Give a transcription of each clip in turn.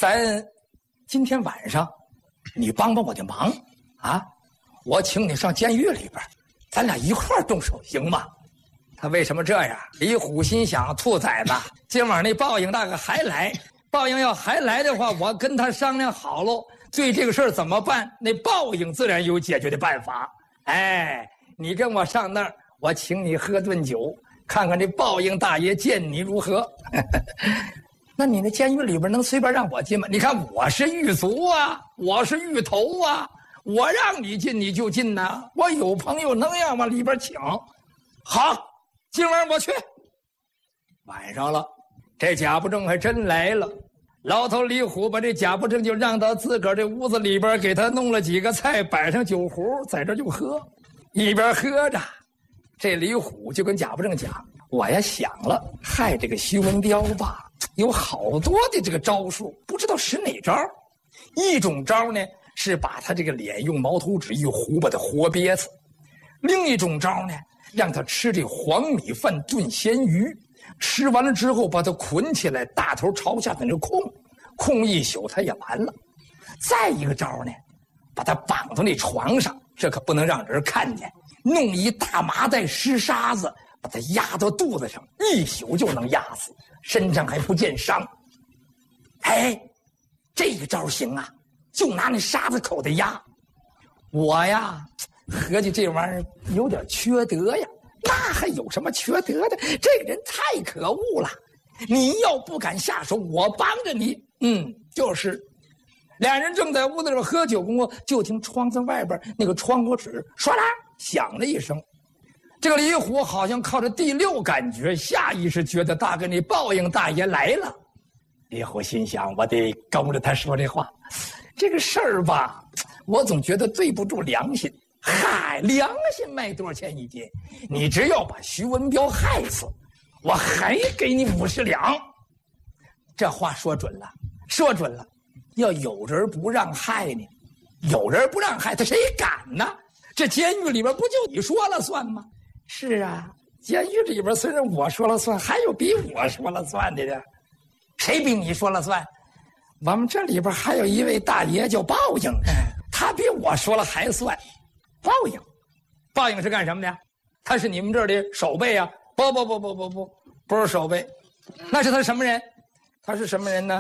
咱今天晚上，你帮帮我的忙啊！我请你上监狱里边，咱俩一块儿动手，行吗？他为什么这样？李虎心想：兔崽子，今晚那报应大概还来。报应要还来的话，我跟他商量好喽。对这个事儿怎么办？那报应自然有解决的办法。哎，你跟我上那儿，我请你喝顿酒，看看这报应大爷见你如何。那你那监狱里边能随便让我进吗？你看我是狱卒啊，我是狱头啊，我让你进你就进呐。我有朋友能让往里边请。好，今晚我去。晚上了，这贾不正还真来了。老头李虎把这贾不正就让到自个儿这屋子里边，给他弄了几个菜，摆上酒壶，在这就喝。一边喝着，这李虎就跟贾不正讲：我呀想了，害这个徐文彪吧，有好多的这个招数，不知道使哪招。一种招呢是把他这个脸用毛头纸一糊，把他活憋死；另一种招呢，让他吃这黄米饭炖咸鱼，吃完了之后把他捆起来，大头朝下在那空一宿，他也完了。再一个招呢，把他绑到那床上，这可不能让人看见，弄一大麻袋湿沙子，把他压到肚子上，一宿就能压死，身上还不见伤。哎，这个招行啊，就拿那沙子口袋压。我呀合计这玩意儿有点缺德呀。那还有什么缺德的？这个人太可恶了！你要不敢下手，我帮着你。就是。俩人正在屋子里喝酒功夫，就听窗子外边那个窗户纸唰啦响了一声。这个李虎好像靠着第六感觉，下意识觉得大概那报应大爷来了。李虎心想：我得勾着他说这话。这个事儿吧，我总觉得对不住良心。嗨，良心卖多少钱一斤？你只要把徐文彪害死，我还给你50两。这话说准了，说准了。要有人不让害呢，有人不让害，他谁敢呢？这监狱里边不就你说了算吗？是啊，监狱里边虽然我说了算，还有比我说了算的呢。谁比你说了算？我们这里边还有一位大爷叫报应，他比我说了还算。报应，报应是干什么的？他是你们这儿的守备啊？不是守备，那是他什么人？他是什么人呢？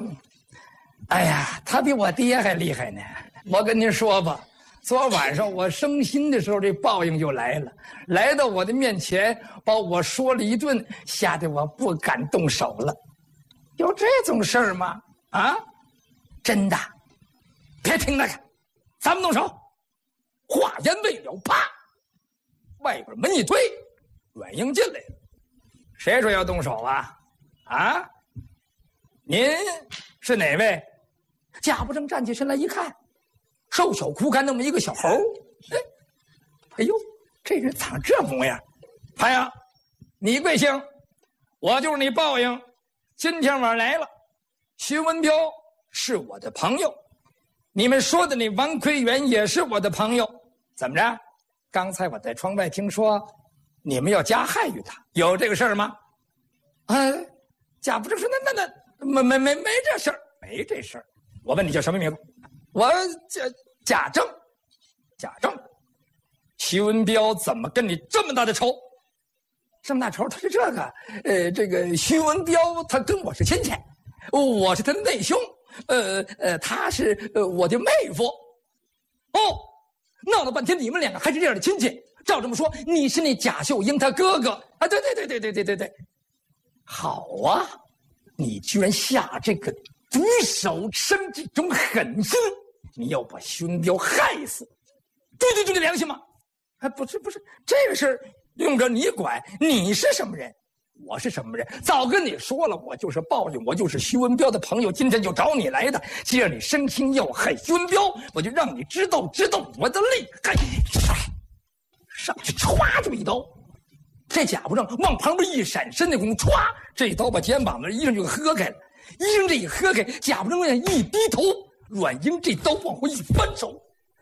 他比我爹还厉害呢。我跟您说吧，昨晚上我生心的时候，这报应就来了，来到我的面前，把我说了一顿，吓得我不敢动手了。有这种事儿吗？啊，真的，别听那个，咱们动手。话言未了，啪，外边门一推，阮英进来了。谁说要动手啊？啊，您是哪位？贾不正站起身来一看，瘦小枯干那么一个小猴。哎呦，这人长这模样。潘阳，你贵姓？我就是你报应。今天晚上来了，徐文彪是我的朋友，你们说的那王奎元也是我的朋友。怎么着？刚才我在窗外听说你们要加害于他，有这个事儿吗？贾不正说那没这事儿，没这事儿。我问你叫什么名字？我贾正。贾正，徐文彪怎么跟你这么大的仇？这么大仇？他是这个，这个徐文彪他跟我是亲戚，我是他的内兄，他是我的妹夫。哦，闹了半天你们两个还是这样的亲戚。照这么说，你是那贾秀英他哥哥啊？对。好啊，你居然下这个毒手，生这种狠心，你要把徐文彪害死，对得良心吗？不是，这个事儿用着你管，你是什么人？我是什么人？早跟你说了，我就是报应，我就是徐文彪的朋友，今天就找你来的。既然你生心要害徐文彪，我就让你知道我的厉害。上去歘就一刀，这贾不正往旁边一闪身，那功夫歘，这一刀把肩膀的衣裳就喝开了。衣裳这一喝开，贾不正一低头，阮英这刀往后一翻手，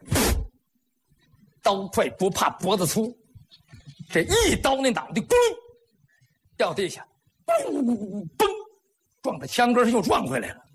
刀快不怕脖子粗，这一刀那脑袋咕掉地下，嘣，撞到枪根上又撞回来了。